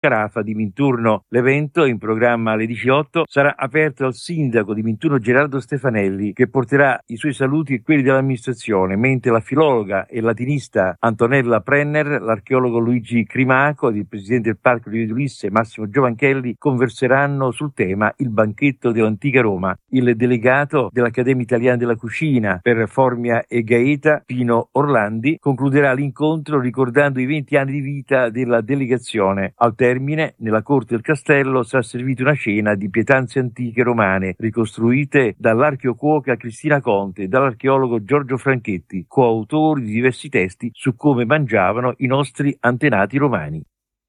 Carafa di Minturno. L'evento, in programma alle 18, sarà aperto al sindaco di Minturno Gerardo Stefanelli, che porterà i suoi saluti e quelli dell'amministrazione, mentre la filologa e latinista Antonella Prenner, l'archeologo Luigi Crimaco ed il presidente del Parco di Via Ulisse Massimo Giovanchelli converseranno sul tema Il banchetto dell'antica Roma. Il delegato dell'Accademia Italiana della Cucina per Formia e Gaeta, Pino Orlandi, concluderà l'incontro ricordando i 20 anni di vita della delegazione. Al termine, nella corte del castello sarà servita una cena di pietanze antiche romane ricostruite dall'archeocuoca Cristina Conte e dall'archeologo Giorgio Franchetti, coautori di diversi testi su come mangiavano i nostri antenati romani.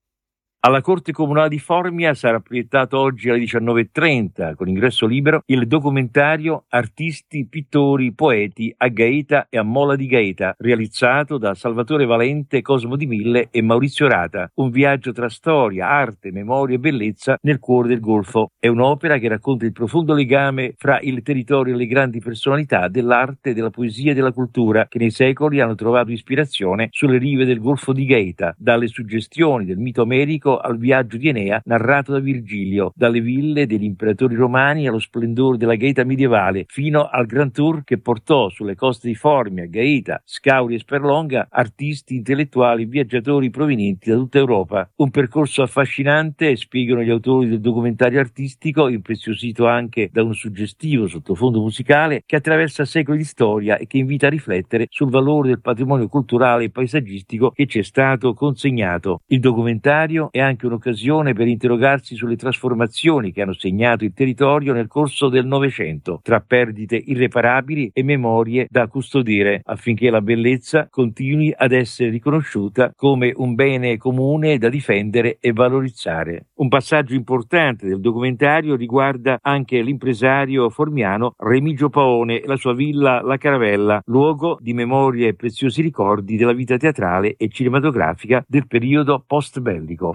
Alla Corte Comunale di Formia sarà proiettato oggi alle 19:30, con ingresso libero, il documentario Artisti, pittori, poeti a Gaeta e a Mola di Gaeta, realizzato da Salvatore Valente, Cosmo Di Mille e Maurizio Rata. Un viaggio tra storia, arte, memoria e bellezza nel cuore del Golfo. È un'opera che racconta il profondo legame fra il territorio e le grandi personalità dell'arte, della poesia e della cultura, che nei secoli hanno trovato ispirazione sulle rive del Golfo di Gaeta, dalle suggestioni del mito omerico al viaggio di Enea narrato da Virgilio, dalle ville degli imperatori romani allo splendore della Gaeta medievale, fino al Grand Tour che portò sulle coste di Formia, Gaeta, Scauri e Sperlonga artisti, intellettuali, viaggiatori provenienti da tutta Europa. Un percorso affascinante, spiegano gli autori del documentario artistico, impreziosito anche da un suggestivo sottofondo musicale che attraversa secoli di storia e che invita a riflettere sul valore del patrimonio culturale e paesaggistico che ci è stato consegnato. Il documentario è anche un'occasione per interrogarsi sulle trasformazioni che hanno segnato il territorio nel corso del Novecento, tra perdite irreparabili e memorie da custodire, affinché la bellezza continui ad essere riconosciuta come un bene comune da difendere e valorizzare. Un passaggio importante del documentario riguarda anche l'impresario formiano Remigio Paone e la sua villa La Caravella, luogo di memorie e preziosi ricordi della vita teatrale e cinematografica del periodo post-bellico.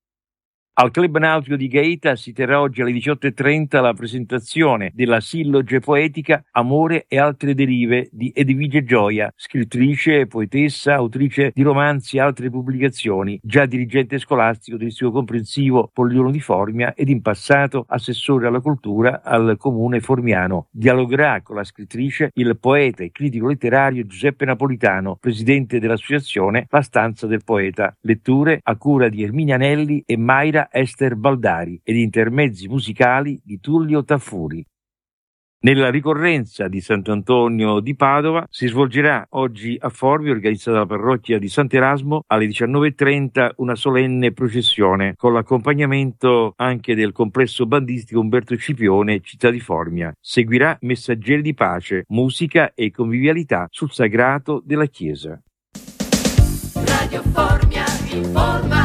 Al Club Nautico di Gaeta si terrà oggi alle 18:30 la presentazione della silloge poetica Amore e altre derive di Edvige Gioia, scrittrice, poetessa, autrice di romanzi e altre pubblicazioni, già dirigente scolastico dell'Istituto Comprensivo Polliono di Formia ed in passato assessore alla cultura al comune formiano. Dialogherà con la scrittrice il poeta e critico letterario Giuseppe Napolitano, presidente dell'associazione La Stanza del Poeta. Letture a cura di Erminia Anelli e Mayra Ester Baldari ed intermezzi musicali di Tullio Taffuri. Nella ricorrenza di Sant'Antonio di Padova si svolgerà oggi a Formia, organizzata dalla parrocchia di Sant'Erasmo, alle 19:30 una solenne processione con l'accompagnamento anche del complesso bandistico Umberto Scipione, città di Formia. Seguirà Messaggeri di pace, musica e convivialità sul sagrato della Chiesa. Radio Formia informa.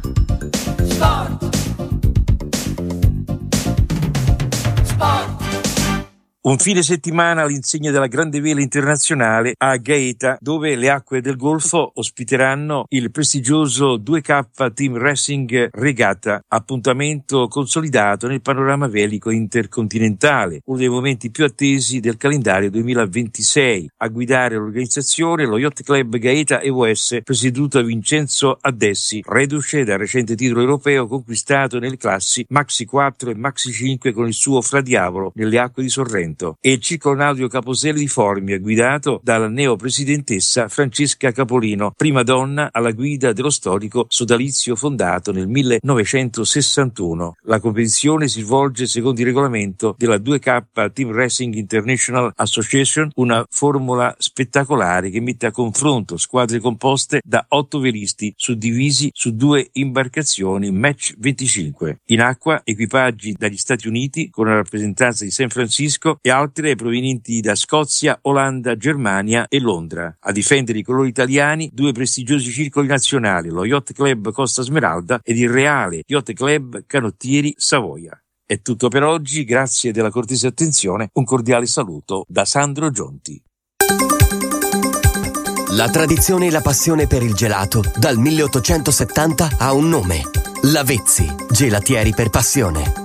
Sport. Un fine settimana all'insegna della Grande Vela Internazionale a Gaeta, dove le acque del Golfo ospiteranno il prestigioso 2K Team Racing Regatta, appuntamento consolidato nel panorama velico intercontinentale, uno dei momenti più attesi del calendario 2026. A guidare l'organizzazione lo Yacht Club Gaeta EOS, presieduto da Vincenzo Addessi, reduce dal recente titolo europeo conquistato nelle classi Maxi 4 e Maxi 5 con il suo Fra Diavolo nelle acque di Sorrento, e il Circolo Nautico Caposelli di Formia, guidato dalla neopresidentessa Francesca Capolino, prima donna alla guida dello storico sodalizio fondato nel 1961. La competizione si svolge secondo il regolamento della 2K Team Racing International Association, una formula spettacolare che mette a confronto squadre composte da 8 velisti suddivisi su 2 imbarcazioni match 25. In acqua equipaggi dagli Stati Uniti con la rappresentanza di San Francisco e altre provenienti da Scozia, Olanda, Germania e Londra. A difendere i colori italiani 2 prestigiosi circoli nazionali, lo Yacht Club Costa Smeralda ed il Reale Yacht Club Canottieri Savoia. È tutto per oggi, grazie della cortese attenzione, un cordiale saluto da Sandro Gionti. La tradizione e la passione per il gelato dal 1870 ha un nome: Lavezzi, gelatieri per passione.